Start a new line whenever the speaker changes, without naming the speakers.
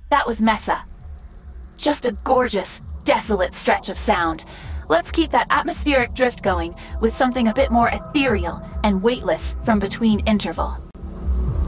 That was Mesa. Just a gorgeous, desolate stretch of sound. Let's keep that atmospheric drift going with something a bit more ethereal and weightless from between interval.